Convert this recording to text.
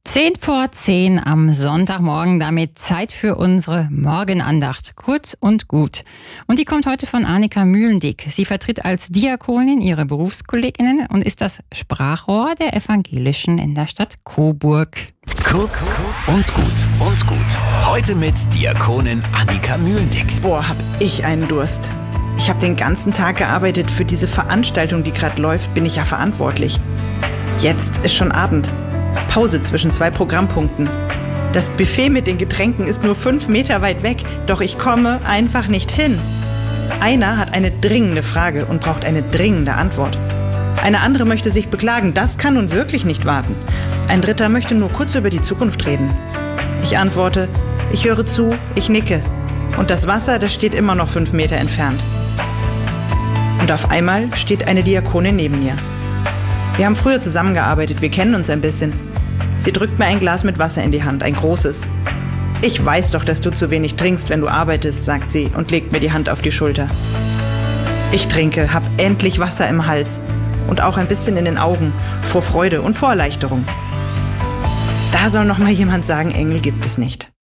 10 vor 10 am Sonntagmorgen, damit Zeit für unsere Morgenandacht. Kurz und gut. Und die kommt heute von Annika Mühlendick. Sie vertritt als Diakonin ihre Berufskolleginnen und ist das Sprachrohr der Evangelischen in der Stadt Coburg. Kurz und gut. Heute mit Diakonin Annika Mühlendick. Boah, hab ich einen Durst. Ich habe den ganzen Tag gearbeitet. Für diese Veranstaltung, die gerade läuft, bin ich ja verantwortlich. Jetzt ist schon Abend. Pause zwischen 2 Programmpunkten. Das Buffet mit den Getränken ist nur 5 Meter weit weg, doch ich komme einfach nicht hin. Einer hat eine dringende Frage und braucht eine dringende Antwort. Eine andere möchte sich beklagen, das kann nun wirklich nicht warten. Ein dritter möchte nur kurz über die Zukunft reden. Ich antworte, ich höre zu, ich nicke. Und das Wasser, das steht immer noch 5 Meter entfernt. Und auf einmal steht eine Diakonin neben mir. Wir haben früher zusammengearbeitet, wir kennen uns ein bisschen. Sie drückt mir ein Glas mit Wasser in die Hand, ein großes. Ich weiß doch, dass du zu wenig trinkst, wenn du arbeitest, sagt sie und legt mir die Hand auf die Schulter. Ich trinke, hab endlich Wasser im Hals und auch ein bisschen in den Augen, vor Freude und vor Erleichterung. Da soll noch mal jemand sagen, Engel gibt es nicht.